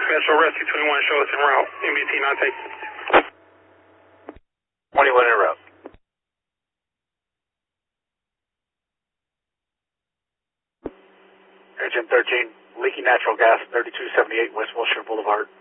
Metro Rescue 21, show us en route. MBT not taken. 21 en route. Engine 13, leaking natural gas, 3278 West Wilshire Boulevard.